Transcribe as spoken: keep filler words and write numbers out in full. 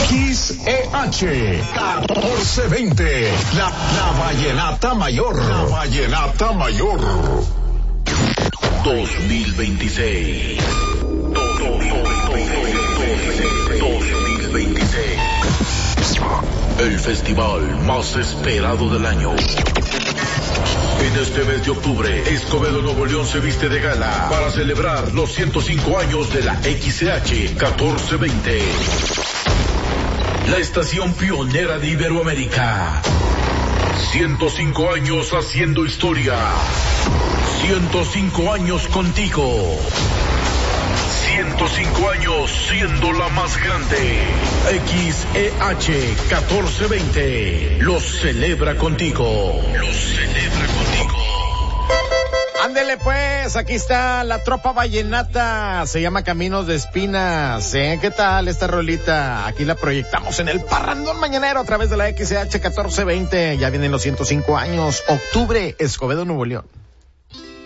X E H catorce veinte, la, la vallenata mayor, la vallenata mayor. dos mil veintiséis. dos mil veintiséis. El festival más esperado del año. En este mes de octubre, Escobedo Nuevo León se viste de gala para celebrar los ciento cinco años de la X E H catorce veinte. La estación pionera de Iberoamérica. ciento cinco años haciendo historia. ciento cinco años contigo. ciento cinco años siendo la más grande. X E H catorce veinte los celebra contigo. Los celebra contigo. Ándele pues, aquí está la tropa vallenata, se llama Caminos de Espinas, ¿eh? ¿Qué tal esta rolita? Aquí la proyectamos en el Parrandón Mañanero a través de la X E H catorce veinte, ya vienen los ciento cinco años, octubre, Escobedo, Nuevo León.